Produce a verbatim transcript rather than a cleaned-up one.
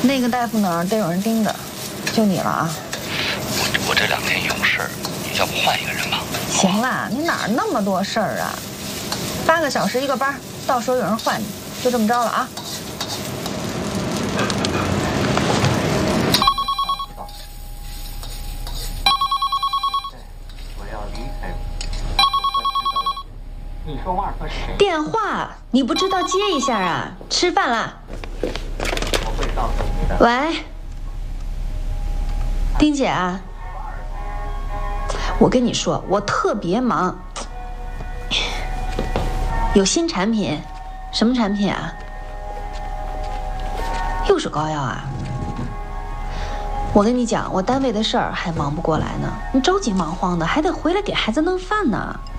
那个大夫那儿得有人盯着，就你了啊！ 我我这两天有事儿，你要不换一个人吧？ 行啦，你哪儿那么多事儿啊？八个小时一个班，到时候有人换你，就这么着了啊！ 我要离开。你说话和谁？ 电话你不知道接一下啊？吃饭啦？ 我会告诉你的。 喂，丁姐啊，我跟你说，我特别忙，有新产品，什么产品啊？又是膏药啊？我跟你讲，我单位的事儿还忙不过来呢，你着急忙慌的，还得回来给孩子弄饭呢。